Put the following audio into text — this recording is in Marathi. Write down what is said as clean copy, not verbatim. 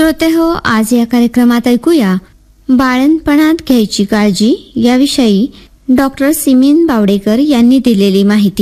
श्रोते हो, आज या कार्यक्रमात ऐकूया बाळंतपणात घ्यायची काळजी याविषयी डॉक्टर सिमीन बावडेकर यांनी दिलेली माहिती.